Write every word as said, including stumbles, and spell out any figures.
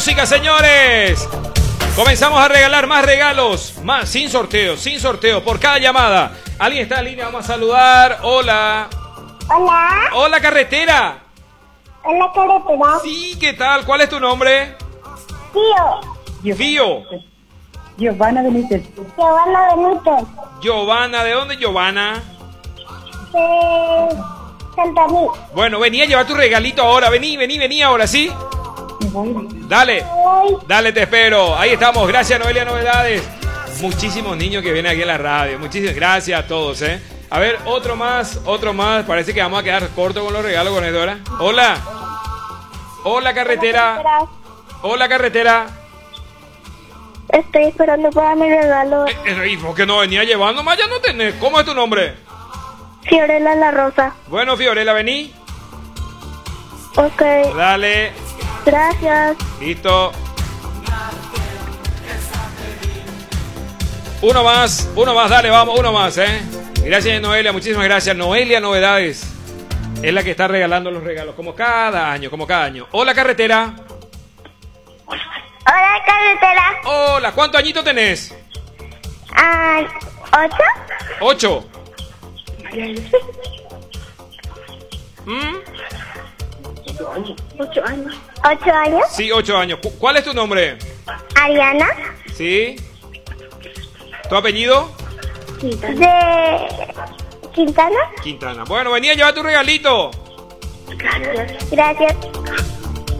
música, señores. Comenzamos a regalar más regalos, más sin sorteo, sin sorteo, por cada llamada. ¿Alguien está en línea? Vamos a saludar. Hola. Hola. Hola, carretera. Hola, carretera. Sí, ¿qué tal? ¿Cuál es tu nombre? Tío. Fío. Giovanna Benítez. Giovanna Benítez. Giovanna, ¿de dónde Giovanna? De Santaní. Bueno, vení a llevar tu regalito ahora. Vení, vení, vení ahora, ¿sí? Dale, dale, te espero. Ahí estamos, gracias Noelia Novedades. Muchísimos niños que vienen aquí a la radio. Muchísimas gracias a todos, ¿eh? A ver, otro más, otro más. Parece que vamos a quedar corto con los regalos con esto, ¿verdad? Hola. Hola, carretera. Hola, carretera. Estoy esperando para mi regalo. Eh, eh, ¿Y por qué no venía llevando más? Ya no tenés. ¿Cómo es tu nombre? Fiorella La Rosa. Bueno, Fiorella, vení. Ok. Dale. Gracias. Listo. Uno más, uno más, dale, vamos, uno más, ¿eh? Gracias, Noelia, muchísimas gracias. Noelia Novedades es la que está regalando los regalos, como cada año, como cada año. Hola, carretera. Hola, carretera. Hola, ¿cuántos añitos tenés? Ah, ¿ocho? Ocho. ¿Mm? Ocho años. ¿Ocho años? Sí, ocho años. ¿Cu- ¿Cuál es tu nombre? Ariana. ¿Sí? ¿Tu apellido? De Quintana. Quintana. Bueno, venía a llevar tu regalito. Gracias. Gracias.